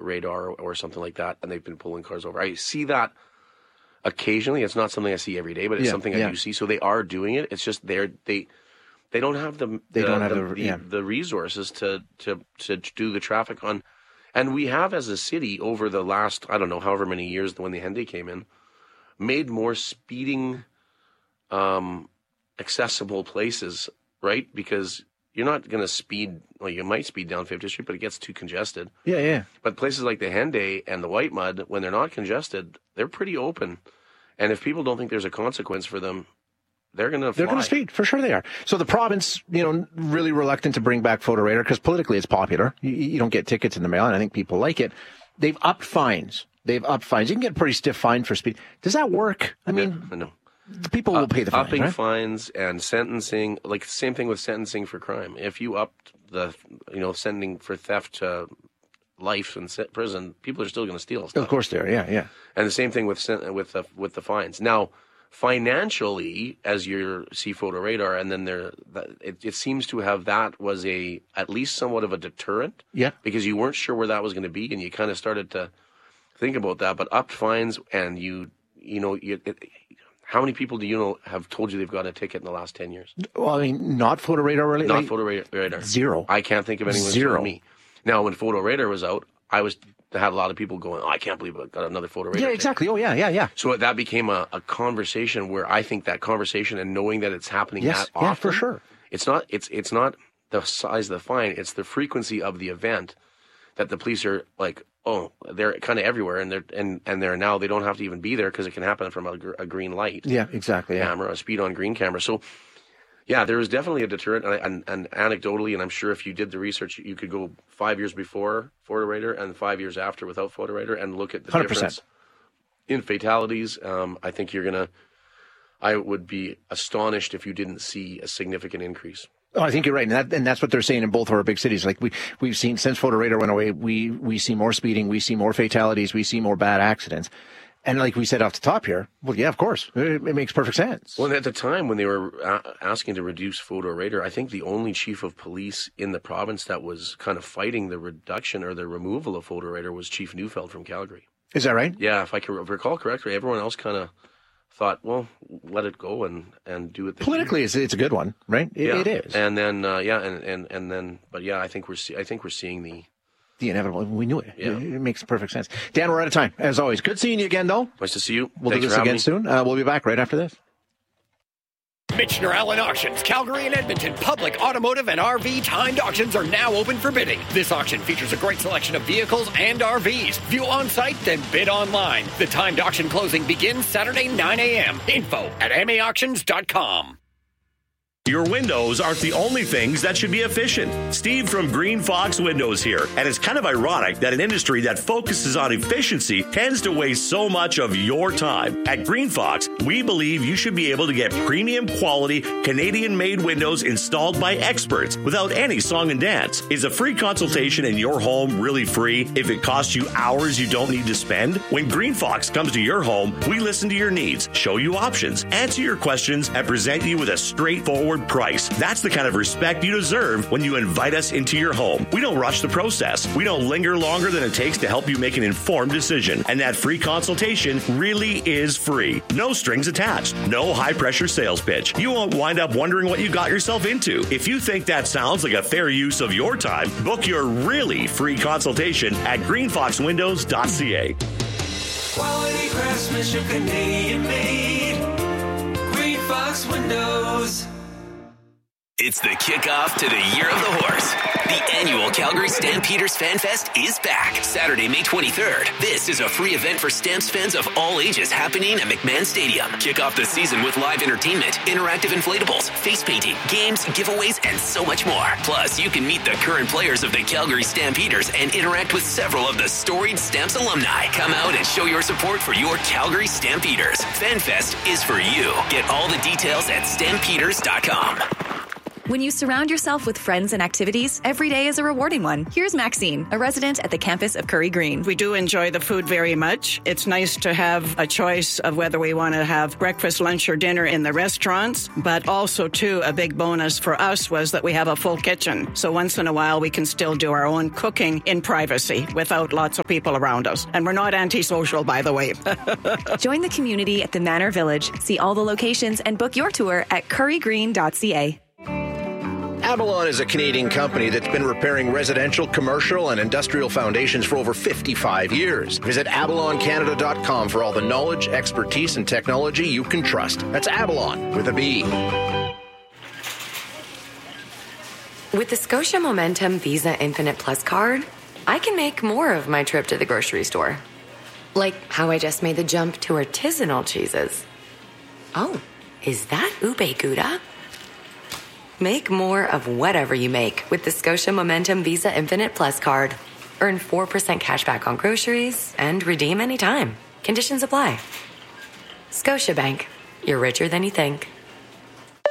radar or something like that, and they've been pulling cars over. I see that occasionally. It's not something I see every day, but it's something I do see. So they are doing it. It's just they don't have the resources to do the traffic on. And we have, as a city, over the last, I don't know, however many years when the Henday came in, made more speeding accessible places, right? Because you're not going to speed, well, you might speed down 50th Street, but it gets too congested. Yeah. But places like the Henday and the White Mud, when they're not congested, they're pretty open. And if people don't think there's a consequence for them, they're going to fly. They're going to speed. For sure they are. So the province, really reluctant to bring back Photo Radar because politically it's popular. You don't get tickets in the mail, and I think people like it. They've upped fines. You can get a pretty stiff fine for speed. Does that work? I mean, no. The people will pay the fines, upping right? fines and sentencing, like same thing with sentencing for crime. If you upped the, sending for theft to life in prison, people are still going to steal stuff. Of course they are, yeah. And the same thing with the fines. Now, financially, as you see Photo Radar, and then it seems to have that was at least somewhat of a deterrent. Yeah. Because you weren't sure where that was going to be, and you kind of started to think about that. But upped fines, and how many people do you know have told you they've got a ticket in the last 10 years? Well, I mean, not Photo Radar really? Not Photo Radar. Zero. I can't think of anyone who's told me. Now, when Photo Radar was out, I had a lot of people going, I can't believe I got another Photo Radar. Yeah, exactly. Oh, yeah. So that became a conversation where I think that conversation and knowing that it's happening that often. Yeah, for sure. It's not the size of the fine, it's the frequency of the event that the police are like, oh, they're kind of everywhere, and they're now they don't have to even be there because it can happen from a green light. Yeah, exactly. Camera, a speed on green camera. So, yeah, there was definitely a deterrent, and anecdotally, and I'm sure if you did the research, you could go 5 years before Photo Radar and 5 years after without Photo Radar and look at the 100%. difference in fatalities. I think I would be astonished if you didn't see a significant increase. Oh, I think you're right, and that's what they're saying in both of our big cities. Like we've seen since Photo Radar went away, we see more speeding, we see more fatalities, we see more bad accidents, and like we said off the top here, well, yeah, of course, it makes perfect sense. Well, at the time when they were asking to reduce Photo Radar, I think the only chief of police in the province that was kind of fighting the reduction or the removal of Photo Radar was Chief Neufeld from Calgary. Is that right? Yeah, if I can recall correctly, everyone else kind of thought, well, let it go and do it. Politically, it's a good one, right? It is. And then, and then, but yeah, I think we're seeing the inevitable. We knew it. Yeah. It makes perfect sense. Dan, we're out of time. As always, good seeing you again, though. Nice to see you. We'll do this again soon. We'll be back right after this. Michener Allen Auctions, Calgary and Edmonton, public, automotive, and RV timed auctions are now open for bidding. This auction features a great selection of vehicles and RVs. View on-site, then bid online. The timed auction closing begins Saturday, 9 a.m. Info at maauctions.com. Your windows aren't the only things that should be efficient. Steve from Green Fox Windows here. And it's kind of ironic that an industry that focuses on efficiency tends to waste so much of your time. At Green Fox, we believe you should be able to get premium quality Canadian-made windows installed by experts without any song and dance. Is a free consultation in your home really free if it costs you hours you don't need to spend? When Green Fox comes to your home, we listen to your needs, show you options, answer your questions, and present you with a straightforward price. That's the kind of respect you deserve when you invite us into your home. We don't rush the process. We don't linger longer than it takes to help you make an informed decision. And that free consultation really is free. No strings attached. No high-pressure sales pitch. You won't wind up wondering what you got yourself into. If you think that sounds like a fair use of your time, book your really free consultation at greenfoxwindows.ca. Quality craftsmanship, Canadian made. Green Fox Windows. It's the kickoff to the Year of the Horse. The annual Calgary Stampeders Fan Fest is back Saturday, May 23rd. This is a free event for Stamps fans of all ages happening at McMahon Stadium. Kick off the season with live entertainment, interactive inflatables, face painting, games, giveaways, and so much more. Plus, you can meet the current players of the Calgary Stampeders and interact with several of the storied Stamps alumni. Come out and show your support for your Calgary Stampeders. Fan Fest is for you. Get all the details at stampeders.com. When you surround yourself with friends and activities, every day is a rewarding one. Here's Maxine, a resident at the campus of Curry Green. We do enjoy the food very much. It's nice to have a choice of whether we want to have breakfast, lunch, or dinner in the restaurants, but also, too, a big bonus for us was that we have a full kitchen. So once in a while, we can still do our own cooking in privacy without lots of people around us. And we're not antisocial, by the way. Join the community at the Manor Village. See all the locations and book your tour at currygreen.ca. Avalon is a Canadian company that's been repairing residential, commercial, and industrial foundations for over 55 years. Visit avaloncanada.com for all the knowledge, expertise, and technology you can trust. That's Avalon with a B. With the Scotia Momentum Visa Infinite Plus card, I can make more of my trip to the grocery store. Like how I just made the jump to artisanal cheeses. Oh, is that ube gouda? Make more of whatever you make with the Scotia Momentum Visa Infinite Plus card. Earn 4% cash back on groceries and redeem anytime. Conditions apply. Scotiabank. You're richer than you think.